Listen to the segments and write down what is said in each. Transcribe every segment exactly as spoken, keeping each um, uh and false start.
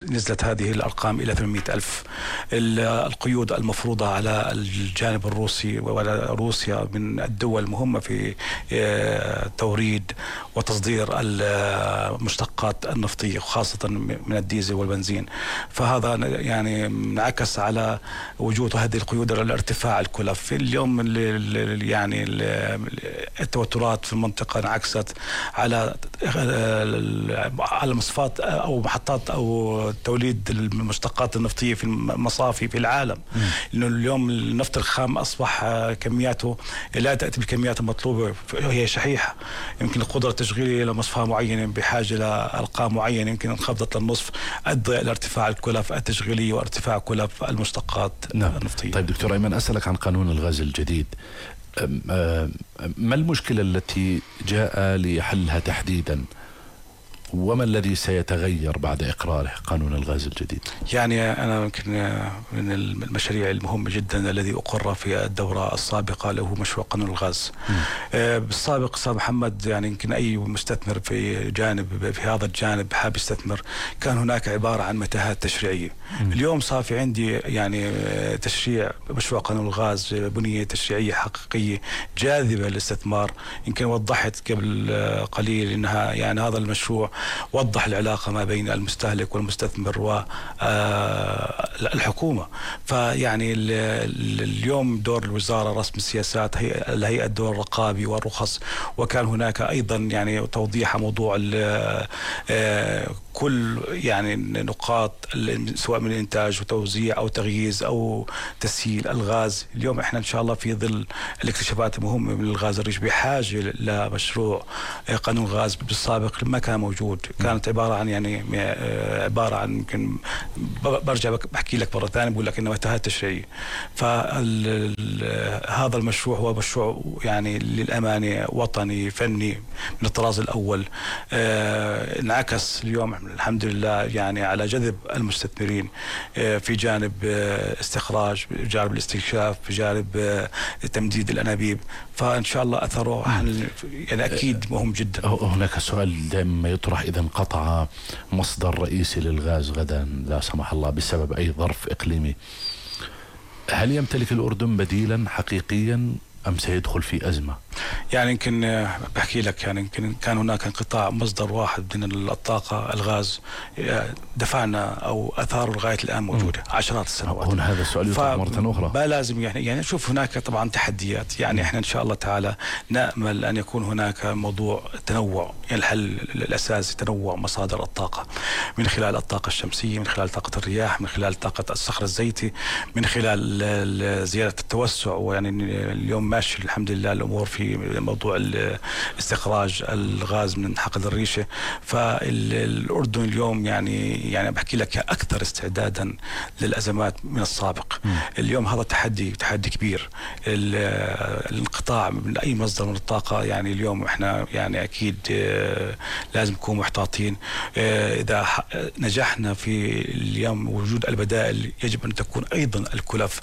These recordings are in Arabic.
نزلت هذه الأرقام إلى ثمانمئة ألف. القيود المفروضة على الجانب الروسي وعلى روسيا من الدول المهمة في توريد وتصدير المشتقات النفطية خاصة من الديزل والبنزين، فهذا يعني انعكس على وجود هذه القيود على ارتفاع الكلف. اليوم يعني التوترات في المنطقة انعكست على على مصفات أو محطات أو توليد المشتقات النفطية في المصافي في العالم، لأنه اليوم النفط الخام أصبح كمياته لا تأتي بالكميات المطلوبة، هي شحيحة. يمكن القدرة التشغيلية لمصفاة معينة بحاجة لأرقام معينة يمكن انخفضت للنصف، أدى إلى ارتفاع الكلف التشغيلية وارتفاع كلف المشتقات نعم. النفطية. طيب دكتور أيمن، أسألك عن قانون الغاز الجديد، ما المشكلة التي جاء لحلها تحديدا، وما الذي سيتغير بعد إقراره قانون الغاز الجديد؟ يعني أنا يمكن من المشاريع المهمة جدا الذي أقر في الدورة السابقة له مشروع قانون الغاز. آه بالسابق أستاذ محمد، يعني يمكن أي مستثمر في جانب في هذا الجانب حاب يستثمر كان هناك عبارة عن متاهات تشريعية. م. اليوم صار في عندي يعني تشريع مشروع قانون الغاز، بنية تشريعية حقيقية جاذبة للاستثمار. يمكن وضحت قبل قليل أنها يعني هذا المشروع وضح العلاقة ما بين المستهلك والمستثمر والحكومة. فيعني اليوم دور الوزارة رسم السياسات، الهيئة الدور الرقابي والرخص، وكان هناك أيضا يعني توضيح موضوع كل يعني نقاط سواء من إنتاج وتوزيع أو تغييز أو تسييل الغاز. اليوم إحنا إن شاء الله في ظل الاكتشافات المهمة من الغاز الريش بحاجة لمشروع قانون الغاز بالسابق ما كان موجود. كانت عبارة عن يعني عبارة عن يمكن برجع بحكي لك مرة ثانية بقول لك إنه متاهات تشريعية. فهذا المشروع هو مشروع يعني للأمانة وطني فني من الطراز الأول. آه انعكس اليوم الحمد لله يعني على جذب المستثمرين في جانب استخراج، بجانب الاستكشاف، بجانب تمديد الأنابيب. فإن شاء الله أثره يعني أكيد مهم جدا. هناك سؤال دائما يطرح، إذا انقطع مصدر رئيسي للغاز غدا لا سمح الله بسبب أي ظرف إقليمي، هل يمتلك الأردن بديلا حقيقيا أم سيدخل في أزمة؟ يعني يمكن بحكي لك يعني يمكن كان هناك انقطاع مصدر واحد من الطاقة الغاز دفعنا أو أثاره لغاية الآن موجودة م. عشرات السنوات. هنا هذا السؤال يطرح مرة أخرى. ما لازم يعني يعني شوف هناك طبعا تحديات، يعني احنا إن شاء الله تعالى نأمل أن يكون هناك موضوع تنوع، يعني الحل الأساسي تنوع مصادر الطاقة من خلال الطاقة الشمسية، من خلال طاقة الرياح، من خلال طاقة الصخر الزيتي، من خلال زيادة التوسع. ويعني اليوم ماشي الحمد لله الأمور في موضوع استخراج الغاز من حقل الريشة. فالأردن اليوم يعني يعني بحكي لك أكثر استعدادا للأزمات من السابق. م. اليوم هذا تحدي تحدي كبير، الانقطاع من أي مصدر من الطاقة. يعني اليوم احنا يعني أكيد لازم نكون محتاطين. إذا نجحنا في اليوم وجود البدائل يجب أن تكون أيضا الكلف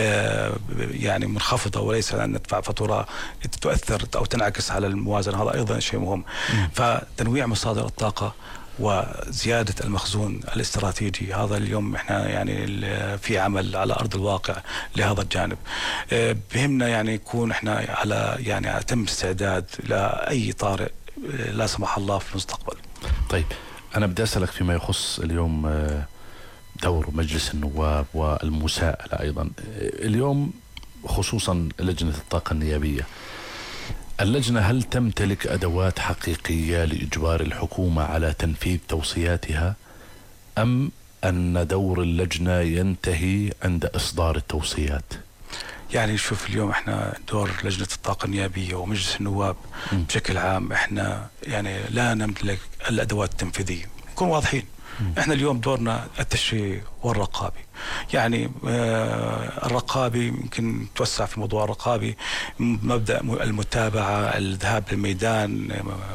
يعني منخفضة، وليس أن ندفع فاتورة تؤثر أو تنعكس على الموازنة. هذا أيضا شيء مهم. م. فتنويع مصادر الطاقة وزيادة المخزون الاستراتيجي، هذا اليوم احنا يعني في عمل على أرض الواقع لهذا الجانب. بهمنا يعني يكون احنا على يعني أتم استعداد لأي طارئ لا سمح الله في المستقبل. طيب أنا بدي أسألك فيما يخص اليوم دور مجلس النواب والمساءلة أيضا اليوم، خصوصا لجنة الطاقة النيابية. اللجنة هل تمتلك أدوات حقيقية لإجبار الحكومة على تنفيذ توصياتها، أم أن دور اللجنة ينتهي عند إصدار التوصيات؟ يعني شوف اليوم احنا دور لجنة الطاقة النيابية ومجلس النواب م. بشكل عام احنا يعني لا نمتلك الأدوات التنفيذية، نكون واضحين. م. احنا اليوم دورنا التشريعي والرقابي. يعني الرقابي يمكن توسع في موضوع الرقابي، مبدأ المتابعة، الذهاب للميدان،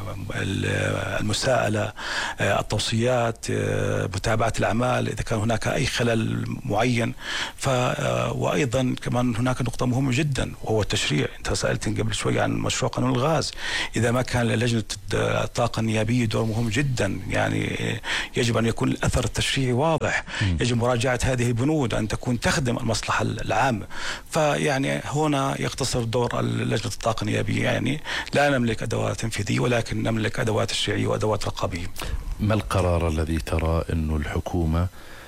المساءلة، التوصيات، متابعة الأعمال إذا كان هناك أي خلل معين. ف وأيضا كمان هناك نقطة مهمة جدا وهو التشريع. أنت سألتني قبل شوي عن مشروع قانون الغاز، إذا ما كان لجنة الطاقة النيابية دور مهم جدا، يعني يجب أن يكون الأثر التشريعي واضح، يجب مراجعة هذه البنود أن تكون تخدم المصلحة العامة. فيعني هنا يقتصر دور لجنة الطاقة النيابية، يعني لا نملك أدوات تنفيذية ولكن نملك أدوات تشريعية وأدوات رقابية. ما القرار الذي ترى أنه الحكومة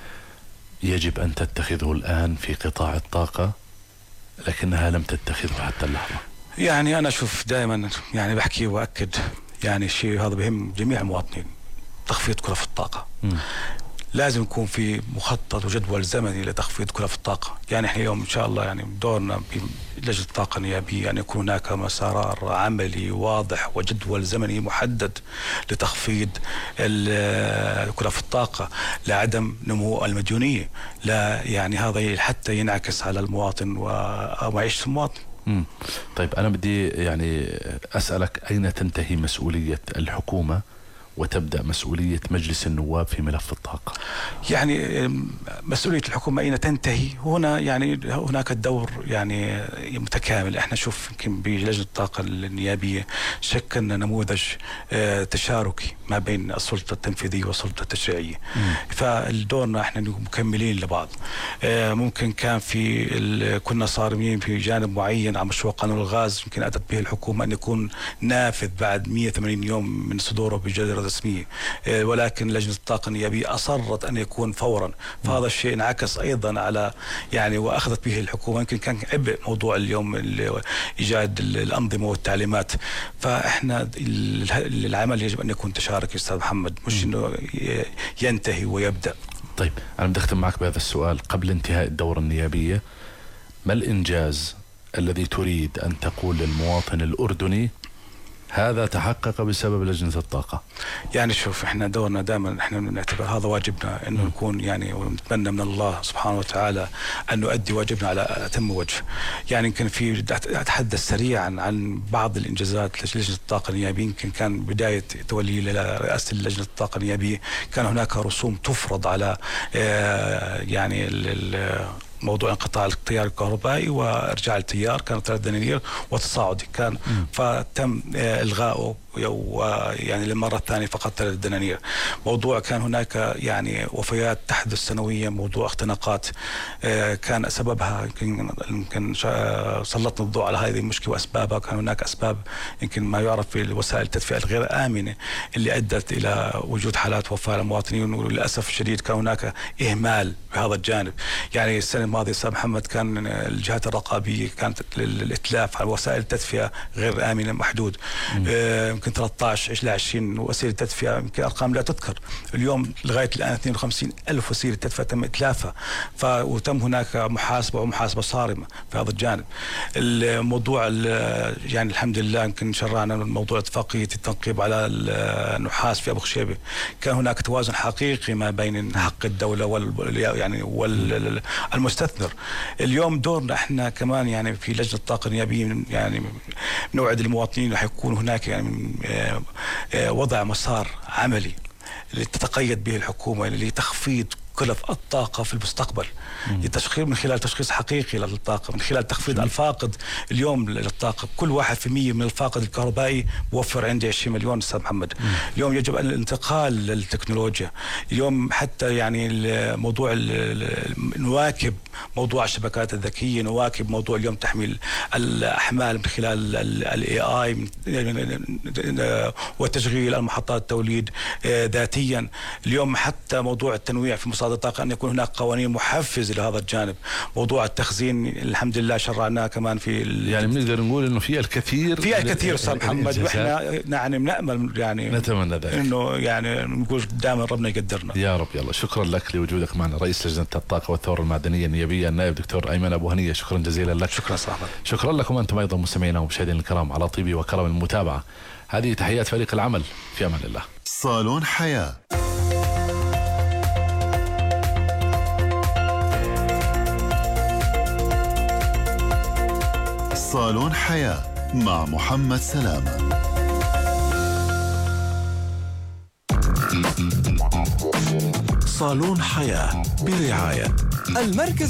يجب أن تتخذه الآن في قطاع الطاقة لكنها لم تتخذه حتى اللحظة؟ يعني أنا أشوف دائما، يعني بحكي وأكد، يعني الشيء هذا بهم جميع المواطنين، تخفيض كلف الطاقة. م. لازم يكون في مخطط وجدول زمني لتخفيض كلف الطاقة. يعني احنا اليوم ان شاء الله يعني دورنا بلجنة الطاقة النيابية يعني يكون هناك مسار عملي واضح وجدول زمني محدد لتخفيض كلف الطاقة، لعدم نمو المديونية، لا يعني هذا حتى ينعكس على المواطن ومعيشة المواطن. مم. طيب أنا بدي يعني أسألك، أين تنتهي مسؤولية الحكومة وتبدأ مسؤولية مجلس النواب في ملف الطاقة؟ يعني مسؤولية الحكومة أين تنتهي؟ هنا يعني هناك الدور يعني متكامل. احنا شوف يمكن بلجنة الطاقة النيابية شكلنا نموذج تشاركي ما بين السلطة التنفيذية والسلطة التشريعية، فالدورنا احنا مكملين لبعض. ممكن كان في كنا صارمين في جانب معين على مشروع قانون الغاز، يمكن أتت به الحكومة أن يكون نافذ بعد مئة وثمانين يوم من صدوره بجدارة رسمية، ولكن لجنة الطاقة النيابية أصرت أن يكون فورا. فهذا الشيء انعكس أيضا على يعني وأخذت به الحكومة. يمكن كان عبء موضوع اليوم إيجاد الأنظمة والتعليمات. فإحنا العمل يجب أن يكون تشاركي أستاذ محمد، مش إنه ينتهي ويبدأ. طيب أنا بدي أختم معك بهذا السؤال. قبل انتهاء الدورة النيابية، ما الإنجاز الذي تريد أن تقول للمواطن الأردني هذا تحقق بسبب لجنة الطاقة؟ يعني شوف احنا دورنا دائما احنا نعتبر هذا واجبنا انه نكون يعني، ونتمنى من الله سبحانه وتعالى ان نؤدي واجبنا على اتم وجه. يعني يمكن في اتحدث سريعا عن بعض الانجازات لجنة الطاقة النيابية. يمكن كان بداية تولي لرئاسة لجنة الطاقة النيابية كان هناك رسوم تفرض على يعني موضوع انقطاع التيار الكهربائي وارجاع التيار، كان ثلاث دنانير وتصاعدي كان، فتم الغائه يعني للمرة الثانية فقط ثلاث دنانير. موضوع كان هناك يعني وفيات تحدث سنويا، موضوع اختناقات كان سببها يمكن يمكن سلطنا الضوء على هذه المشكلة وأسبابها. كان هناك أسباب يمكن ما يعرف في وسائل التدفئة الغير آمنة اللي أدت إلى وجود حالات وفاة للمواطنين، وللأسف الشديد كان هناك إهمال بهذا الجانب. يعني السنة الماضية أستاذ محمد كان الجهات الرقابية كانت الإتلاف على وسائل التدفئة غير آمنة محدود، يمكن ثلاثة عشر إلى عشرين وسيلة تدفئة، يمكن أرقام لا تذكر. اليوم لغاية الآن اثنين وخمسين ألف وسيلة تدفئة تم إتلافها، وتم هناك محاسبة ومحاسبة صارمة في هذا الجانب. الموضوع يعني الحمد لله يمكن شرعنا موضوع اتفاقية التنقيب على النحاس في أبو خشيبة. كان هناك توازن حقيقي ما بين حق الدولة وال يعني والمستثمر. اليوم دورنا احنا كمان يعني في لجنة الطاقة النيابية يعني نوعد المواطنين رح يكون هناك يعني وضع مسار عملي تتقيد به الحكومة لتخفيض كلف الطاقة في المستقبل، لتشخيص من خلال تشخيص حقيقي للطاقة، من خلال تخفيض الفاقد. اليوم للطاقة كل واحد في مية من الفاقد الكهربائي بوفر عندي عشرين مليون أستاذ محمد. مم. اليوم يجب الانتقال للتكنولوجيا. اليوم حتى يعني الموضوع نواكب موضوع الشبكات الذكية، نواكب موضوع اليوم تحميل الأحمال من خلال الاي اي وتشغيل المحطات التوليد ذاتيا. اليوم حتى موضوع التنويع في مصادر الطاقة، أن يكون هناك قوانين محفزة لهذا الجانب. موضوع التخزين الحمد لله شرعناه كمان في يعني بنقدر نقول إنه في الكثير في الكثير أستاذ محمد، وإحنا يعني بنأمل يعني نتمنى ذلك إنه يعني نقول دائما ربنا يقدرنا يا رب. يلا شكرا لك لوجودك معنا، رئيس لجنة الطاقة والثورة المعدنية النيابية النائب دكتور أيمن أبو هنية. شكرا جزيلا لك. شكرا صاحبي. شكرا لكم أنتم أيضا مستمعينا ومشاهدينا الكرام على طيب وكرم المتابعة. هذه تحيات فريق العمل، في أمان الله. صالون حياة. صالون حياة مع محمد سلامة. صالون حياة برعاية المركز